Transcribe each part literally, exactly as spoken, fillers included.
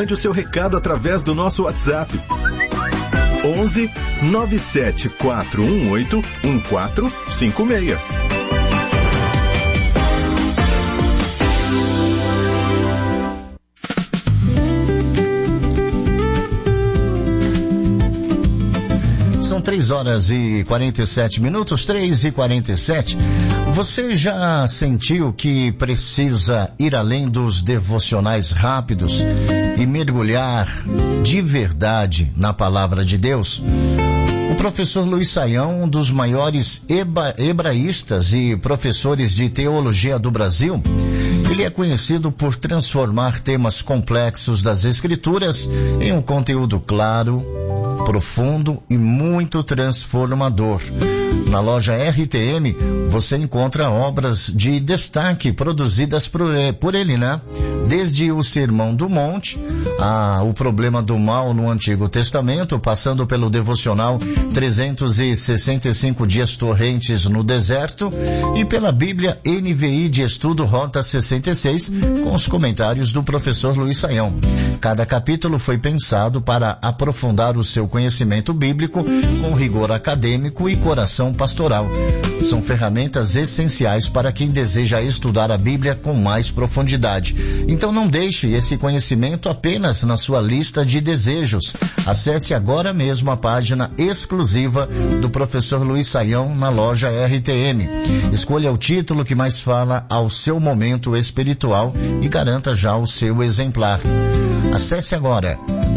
Mande o seu recado através do nosso WhatsApp. onze nove sete quatro um oito um quatro cinco seis. São três horas e quarenta e sete minutos, três e quarenta e sete. Você já sentiu que precisa ir além dos devocionais rápidos e mergulhar de verdade na palavra de Deus? O professor Luiz Saião, um dos maiores hebra- hebraístas e professores de teologia do Brasil, ele é conhecido por transformar temas complexos das Escrituras em um conteúdo claro, profundo e muito transformador. Na loja R T M você encontra obras de destaque produzidas por ele, né? Desde o Sermão do Monte, a, o problema do mal no Antigo Testamento, passando pelo devocional trezentos e sessenta e cinco dias torrentes no deserto e pela Bíblia N V I de estudo Rota sessenta e seis, com os comentários do professor Luiz Saião. Cada capítulo foi pensado para aprofundar o seu conhecimento bíblico com rigor acadêmico e coração pastoral. São ferramentas essenciais para quem deseja estudar a Bíblia com mais profundidade. Então não deixe esse conhecimento apenas na sua lista de desejos. Acesse agora mesmo a página exclusiva do professor Luiz Saião na loja R T M. Escolha o título que mais fala ao seu momento espiritual e garanta já o seu exemplar. Acesse agora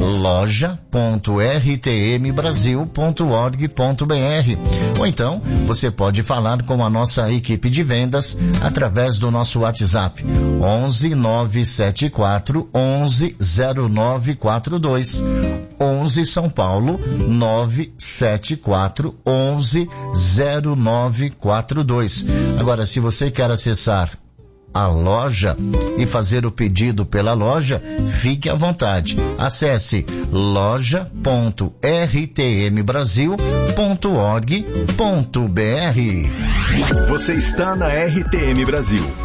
loja ponto r t m brasil ponto org ponto b r ou então você pode falar com a nossa equipe de vendas através do nosso WhatsApp onze nove sete quatro onze zero nove quatro dois, onze São Paulo nove sete quatro onze zero nove quatro dois. Agora, se você quer acessar a loja e fazer o pedido pela loja, fique à vontade. Acesse loja ponto r t m brasil ponto org ponto b r. Você está na R T M Brasil,